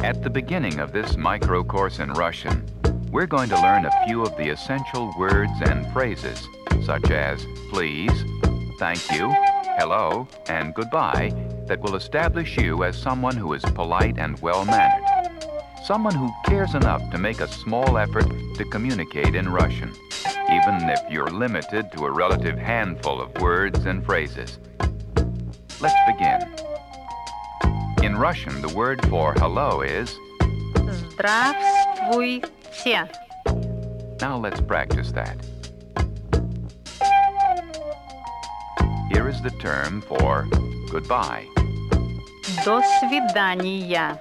At the beginning of this micro course in Russian, we're going to learn a few of the essential words and phrases, such as please, thank you, hello, and goodbye, that will establish you as someone who is polite and well-mannered. Someone who cares enough to make a small effort to communicate in Russian, even if you're limited to a relative handful of words and phrases. Let's begin. In Russian, the word for hello is Здравствуйте. Now let's practice that. Here is the term for goodbye. До свидания.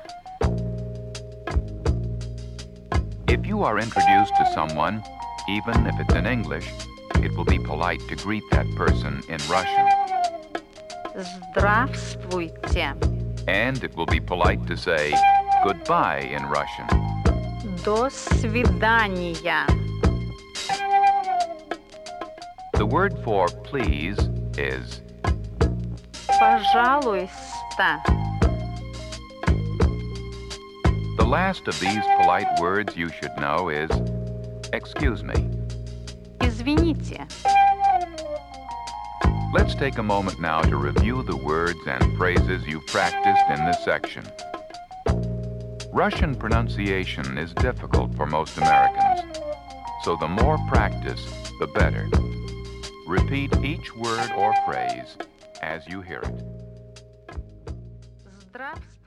If you are introduced to someone, even if it's in English, it will be polite to greet that person in Russian. Здравствуйте. And it will be polite to say goodbye in Russian. До свидания. The word for please is Пожалуйста. the last of these polite words you should know is excuse me. Извините. Let's take a moment now to review the words and phrases you've practiced in this section. Russian pronunciation is difficult for most Americans, so the more practice, the better. Repeat each word or phrase as you hear it. Здравствуйте.